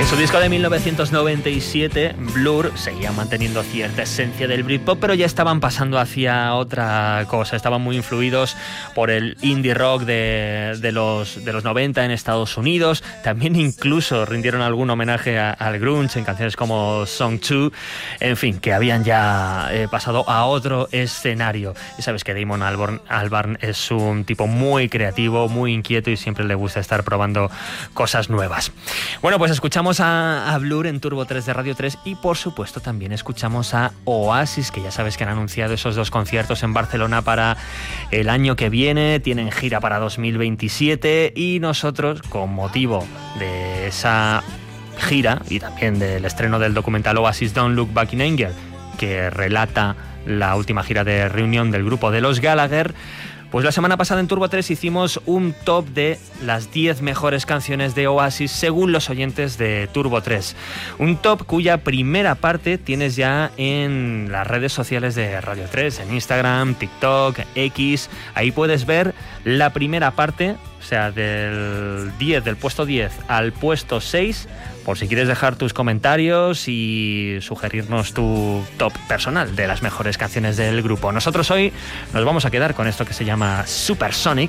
En su disco de 1997, Blur seguía manteniendo cierta esencia del Britpop, pero ya estaban pasando hacia otra cosa. Estaban muy influidos por el indie rock de los 90 en Estados Unidos. También incluso rindieron algún homenaje al grunge en canciones como Song 2. En fin, que habían ya pasado a otro escenario. Y sabes que Damon Albarn es un tipo muy creativo, muy inquieto y siempre le gusta estar probando cosas nuevas. Bueno, pues escuchamos a Blur en Turbo 3 de Radio 3 y por supuesto también escuchamos a Oasis, que ya sabes que han anunciado esos 2 conciertos en Barcelona para el año que viene, tienen gira para 2027 y nosotros, con motivo de esa gira y también del estreno del documental Oasis Don't Look Back in Anger, que relata la última gira de reunión del grupo de los Gallagher, pues la semana pasada en Turbo 3 hicimos un top de las 10 mejores canciones de Oasis según los oyentes de Turbo 3. Un top cuya primera parte tienes ya en las redes sociales de Radio 3, en Instagram, TikTok, X. Ahí puedes ver la primera parte, o sea, del puesto 10 al puesto 6, por si quieres dejar tus comentarios y sugerirnos tu top personal de las mejores canciones del grupo. Nosotros hoy nos vamos a quedar con esto que se llama Supersonic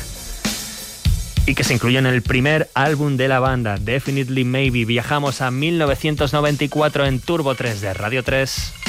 y que se incluye en el primer álbum de la banda, Definitely Maybe. Viajamos a 1994 en Turbo 3 de Radio 3.